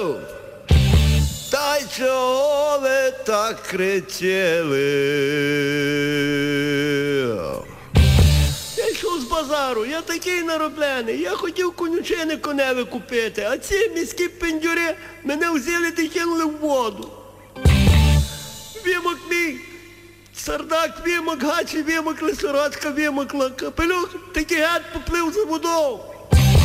Та й чого ви так кричили? Я йшов з базару, я такий нароблений, я хотів конючини коневі купити, а ці міські пендюри мене взяли та кинули в воду. Вимок мій, сардак вимок, гачі вимокли, сорочка вимокла, капелюх такий гад поплив за водою.